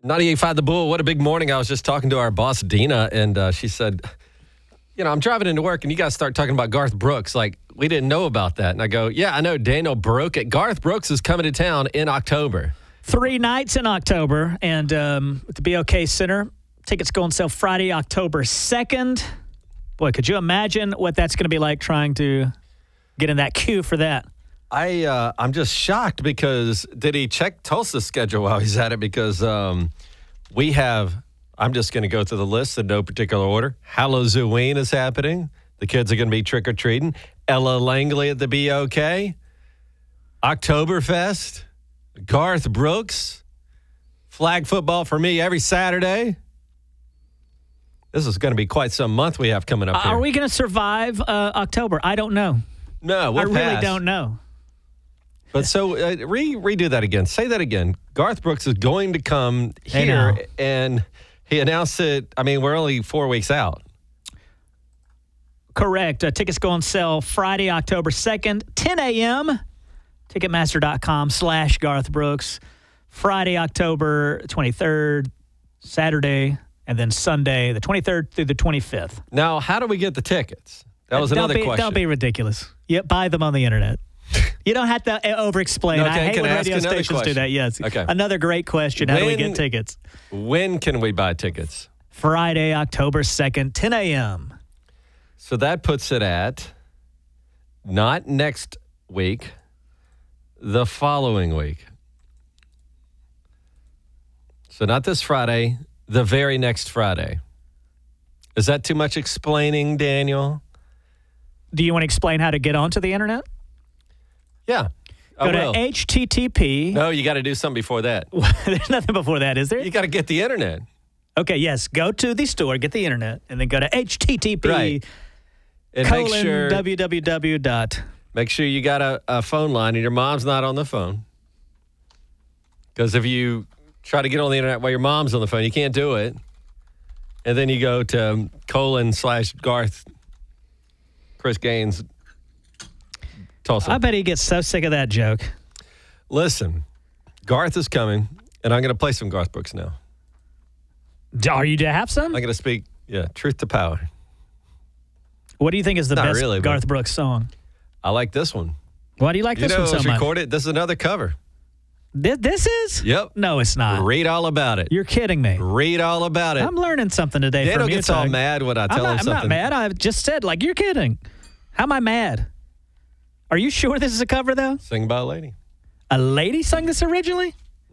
98.5 The Bull, what a big morning. I was just talking to our boss, Dina, and she said, I'm driving into work, and you guys start talking about Garth Brooks. Like, we didn't know about that. And I go, yeah, I know. Daniel broke it. Garth Brooks is coming to town in October. 3 nights in October, and at the BOK Center. Tickets go on sale Friday, October 2nd. Boy, could you imagine what that's going to be like trying to get in that queue for that? I'm just shocked because did he check Tulsa's schedule while he's at it? Because we have, I'm just going to go through the list in no particular order. Halloween is happening. The kids are going to be trick-or-treating. Ella Langley at the BOK. Oktoberfest. Garth Brooks. Flag football for me every Saturday. This is going to be quite some month we have coming up here. Are we going to survive October? I don't know. No, we'll pass. I really don't know. But so redo that again. Say that again. Garth Brooks is going to come here, and he announced it. I mean, we're only 4 weeks out. Correct. Tickets go on sale Friday, October 2nd, 10 a.m. Ticketmaster.com/Garth Brooks. Friday, October 23rd, Saturday, and then Sunday, the 23rd through the 25th. Now, how do we get the tickets? That was another question. Don't be ridiculous. Buy them on the internet. You don't have to over-explain. Okay, I hate when radio stations do that. Yes. Okay. Another great question. How do we get tickets? When can we buy tickets? Friday, October 2nd, 10 a.m. So that puts it at not next week, the following week. So not this Friday, the very next Friday. Is that too much explaining, Daniel? Do you want to explain how to get onto the internet? Yeah. Go to HTTP. No, you got to do something before that. There's nothing before that, is there? You got to get the internet. Okay, yes. Go to the store, get the internet, and then go to HTTP. Right. And www. Make sure you got a phone line and your mom's not on the phone. Because if you try to get on the internet while your mom's on the phone, you can't do it. And then you go to /Garth, Chris Gaines, Tulsa. I bet he gets so sick of that joke. Listen, Garth is coming, and I'm going to play some Garth Brooks now. Are you to have some? I'm going to speak, truth to power. What do you think is the best really, Garth Brooks song? I like this one. Why do you like this one so much? Recorded. This is another cover. This is? Yep. No, it's not. Read all about it. You're kidding me. Read all about it. I'm learning something today from you. Daniel gets all mad when I tell him something. I'm not mad. I just said, you're kidding. How am I mad? Are you sure this is a cover, though? Sing by a lady. A lady sung this originally?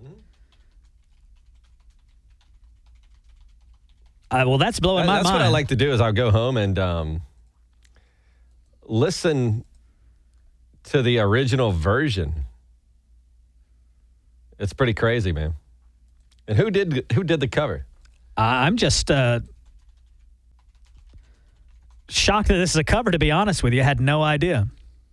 Well, that's blowing my mind. That's what I like to do is I'll go home and listen to the original version. It's pretty crazy, man. And who did the cover? I'm just shocked that this is a cover, to be honest with you. I had no idea.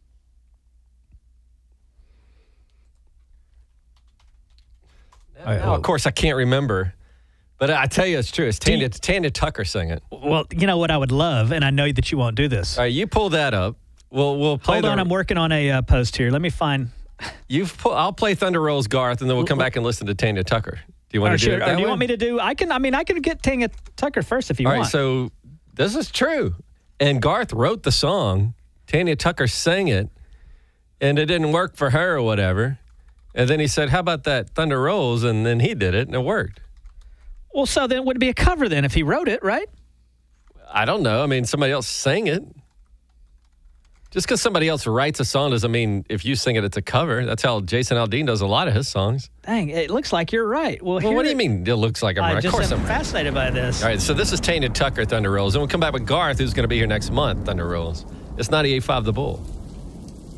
Now, of course, I can't remember. But I tell you, it's true. It's Tanya Tucker sang it. Well, you know what I would love, and I know that you won't do this. All right, you pull that up. We'll play. Hold on, I'm working on a post here. Let me find. I'll play Thunder Rolls Garth, and then we'll come back and listen to Tanya Tucker. Do you want to do it that way? Do you want me to do? I can get Tanya Tucker first if you want. All right, so this is true. And Garth wrote the song. Tanya Tucker sang it, and it didn't work for her or whatever. And then he said, "How about that Thunder Rolls?" And then he did it, and it worked. Well, so then it would be a cover then if he wrote it, right? I don't know. I mean, somebody else sang it. Just because somebody else writes a song doesn't mean if you sing it, it's a cover. That's how Jason Aldean does a lot of his songs. Dang, it looks like you're right. Well, what do you mean it looks like I'm right? Of course I'm fascinated by this. All right, so this is Tanya Tucker, Thunder Rolls. And we'll come back with Garth, who's going to be here next month, Thunder Rolls. It's 98.5 The Bull.